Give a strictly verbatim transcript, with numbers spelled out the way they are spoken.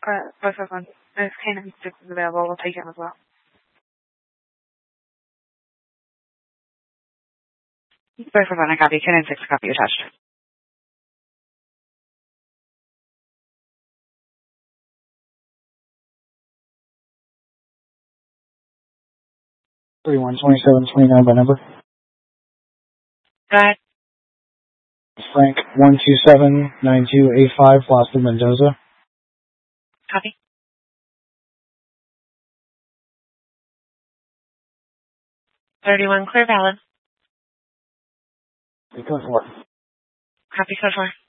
Uh, both of them. If K nine six is available, we'll take him as well. Both of them, I copy. K nine six, copy attached. thirty-one twenty-seven twenty-nine by number. Go ahead. Frank one two seven nine two eight five, Plaza Mendoza. Copy. thirty-one, clear valid. Code four. Copy, code four.